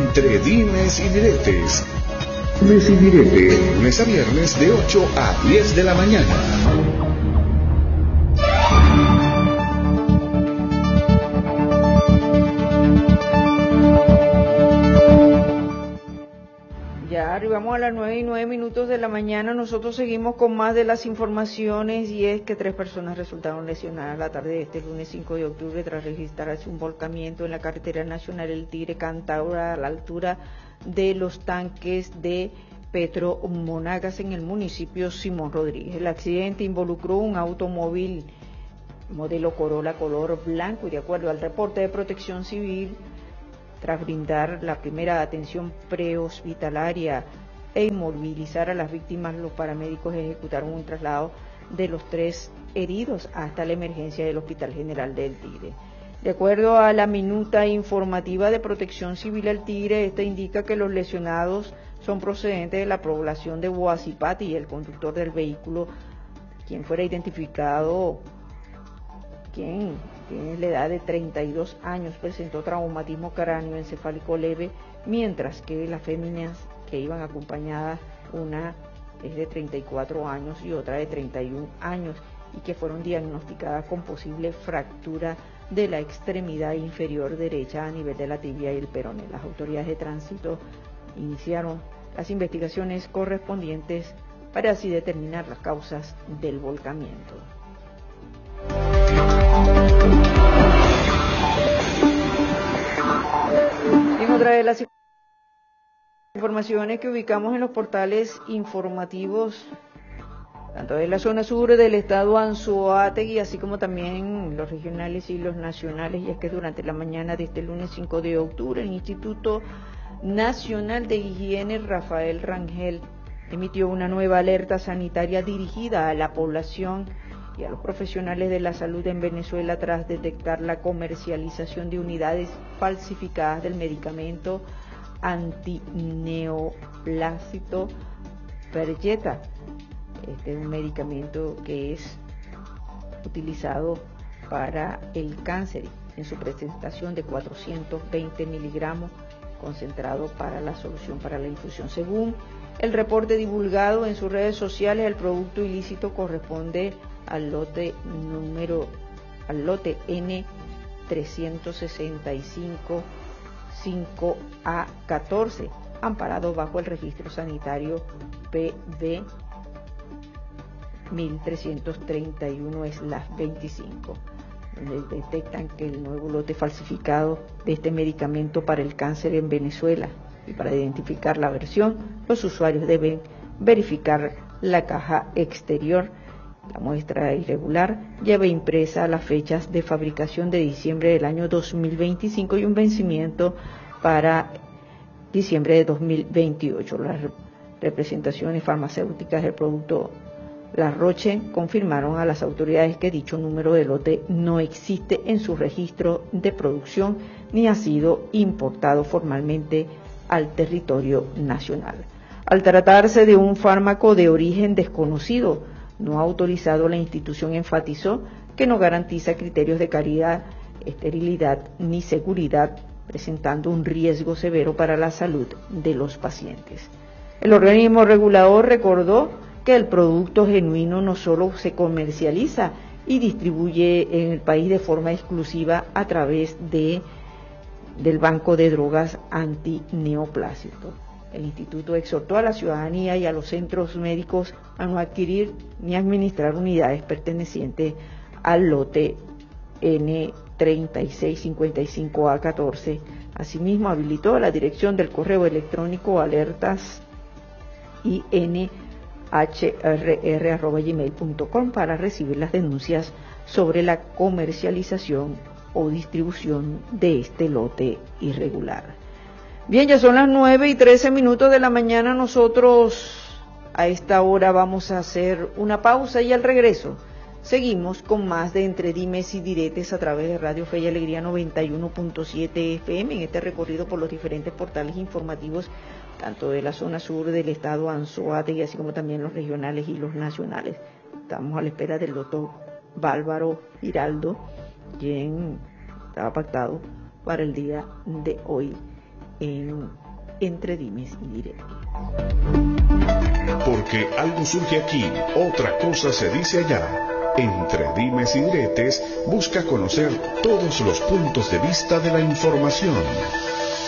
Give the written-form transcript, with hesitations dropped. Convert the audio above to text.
Entre dimes y diretes. Dimes y diretes. Lunes a viernes de 8 a 10 de la mañana. Ya arribamos a las 9:09 de la mañana. Nosotros seguimos con más de las informaciones, y es que 3 personas resultaron lesionadas la tarde de este lunes 5 de octubre tras registrarse un volcamiento en la carretera nacional El Tigre Cantaura a la altura de los tanques de Petro Monagas en el municipio Simón Rodríguez. El accidente involucró un automóvil modelo Corolla color blanco, y de acuerdo al reporte de Protección Civil, tras brindar la primera atención prehospitalaria e inmovilizar a las víctimas, los paramédicos ejecutaron un traslado de los 3 heridos hasta la emergencia del Hospital General del Tigre. De acuerdo a la minuta informativa de Protección Civil El Tigre, esta indica que los lesionados son procedentes de la población de Huasipati, y el conductor del vehículo, quien fuera identificado, quien tiene la edad de 32 años, presentó traumatismo cráneoencefálico leve, mientras que las féminas que iban acompañadas, una es de 34 años y otra de 31 años, y que fueron diagnosticadas con posible fractura de la extremidad inferior derecha a nivel de la tibia y el peroné. Las autoridades de tránsito iniciaron las investigaciones correspondientes para así determinar las causas del volcamiento. En otra de las informaciones que ubicamos en los portales informativos, tanto de la zona sur del estado Anzoátegui, así como también los regionales y los nacionales, y es que durante la mañana de este lunes 5 de octubre, el Instituto Nacional de Higiene Rafael Rangel emitió una nueva alerta sanitaria dirigida a la población y a los profesionales de la salud en Venezuela tras detectar la comercialización de unidades falsificadas del medicamento antineoplásico Perjeta. Este es un medicamento que es utilizado para el cáncer en su presentación de 420 miligramos concentrado para la solución para la infusión. Según el reporte divulgado en sus redes sociales, el producto ilícito corresponde al lote N365 5A14, amparado bajo el registro sanitario PB 1331/25, donde detectan que el nuevo lote falsificado de este medicamento para el cáncer en Venezuela, y para identificar la versión, los usuarios deben verificar la caja exterior. La muestra irregular lleva impresa las fechas de fabricación de diciembre del año 2025 y un vencimiento para diciembre de 2028. Las representaciones farmacéuticas del producto La Roche confirmaron a las autoridades que dicho número de lote no existe en su registro de producción ni ha sido importado formalmente al territorio nacional. Al tratarse de un fármaco de origen desconocido, no autorizado, la institución enfatizó que no garantiza criterios de calidad, esterilidad ni seguridad, presentando un riesgo severo para la salud de los pacientes. El organismo regulador recordó que el producto genuino no solo se comercializa y distribuye en el país de forma exclusiva a través del Banco de Drogas Antineoplásico. El instituto exhortó a la ciudadanía y a los centros médicos a no adquirir ni administrar unidades pertenecientes al lote N3655A14. Asimismo, habilitó la dirección del correo electrónico alertas.inhr@gmail.com para recibir las denuncias sobre la comercialización o distribución de este lote irregular. Bien, ya son las 9:13 de la mañana. Nosotros a esta hora vamos a hacer una pausa y al regreso seguimos con más de Entre Dimes y Diretes a través de Radio Fe y Alegría 91.7 FM en este recorrido por los diferentes portales informativos, tanto de la zona sur del estado Anzoátegui, así como también los regionales y los nacionales. Estamos a la espera del doctor Bálvaro Giraldo, quien estaba pactado para el día de hoy en Entre Dimes y Diretes. Porque algo surge aquí, otra cosa se dice allá. Entre Dimes y Diretes busca conocer todos los puntos de vista de la información.